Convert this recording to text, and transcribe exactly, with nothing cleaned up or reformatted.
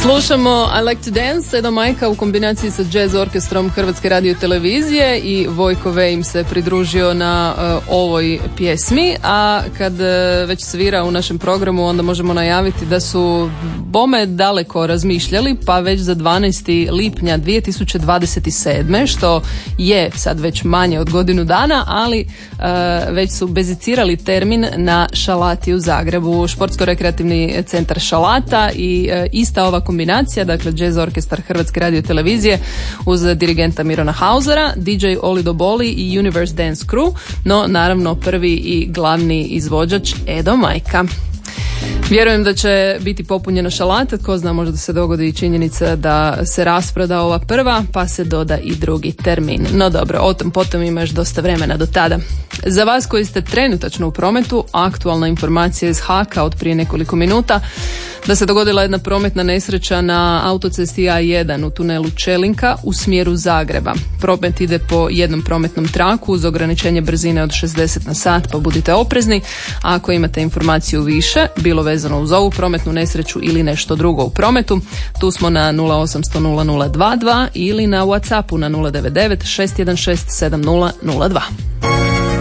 Slušamo I Like to Dance, Edo Majka u kombinaciji sa jazz orkestrom Hrvatske radio televizije i Vojko V im se pridružio na uh, ovoj pjesmi, a kad uh, već svira u našem programu onda možemo najaviti da su bome daleko razmišljali, pa već za dvanaesti lipnja dvije tisuće dvadeset sedme, što je sad već manje od godinu dana, ali uh, već su bezicirali termin na Šalati u Zagrebu, športsko-rekreativni centar Šalata i uh, ista ova kombinacija, dakle jazz orkestar Hrvatske radio televizije uz dirigenta Mirona Hausera, D J Oli Doboli i Universe Dance Crew, no naravno prvi i glavni izvođač Edo Majka. Vjerujem da će biti popunjena Šalata, ko zna, možda se dogodi i činjenica da se rasproda ova prva, pa se doda i drugi termin. No dobro, o tom potom ima još dosta vremena do tada. Za vas koji ste trenutačno u prometu, aktualna informacija iz Haka od prije nekoliko minuta, da se dogodila jedna prometna nesreća na autocesti A jedan u tunelu Čelinka u smjeru Zagreba. Promet ide po jednom prometnom traku uz ograničenje brzine od šezdeset na sat, pa budite oprezni. A ako imate informaciju više, bilo vezano uz ovu prometnu nesreću ili nešto drugo u prometu, tu smo na nula osam sto nula nula dva dva ili na WhatsAppu na nula devet devet šest jedan šest sedam nula nula dva.